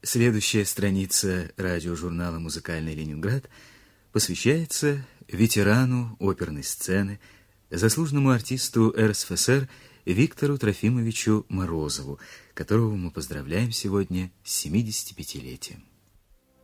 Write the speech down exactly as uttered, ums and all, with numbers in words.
Следующая страница радиожурнала «Музыкальный Ленинград» посвящается ветерану оперной сцены, заслуженному артисту эр эс эф эс эр Виктору Трофимовичу Морозову, которого мы поздравляем сегодня с семидесятипятилетием.